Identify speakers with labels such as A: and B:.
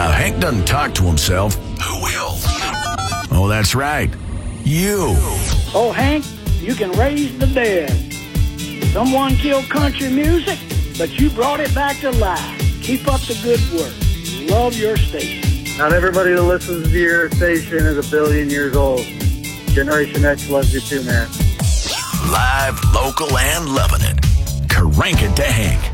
A: Now, Hank doesn't talk to himself. Who will? Oh, that's right. You.
B: Oh, Hank, you can raise the dead. Someone killed country music, but you brought it back to life. Keep up the good work. Love your station.
C: Not everybody that listens to your station is a billion years old. Generation X loves you too, man.
A: Live, local, and loving it. Crank it to Hank.